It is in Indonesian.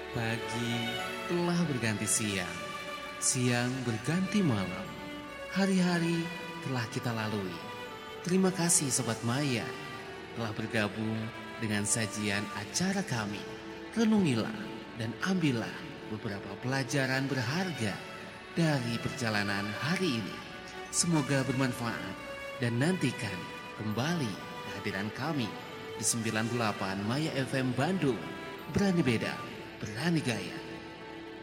Pagi telah berganti siang, siang berganti malam. Hari-hari telah kita lalui. Terima kasih Sobat Maya telah bergabung dengan sajian acara kami. Renungilah dan ambillah beberapa pelajaran berharga dari perjalanan hari ini. Semoga bermanfaat dan nantikan kembali kehadiran kami di 98 Maya FM Bandung. Berani beda, berani gaya.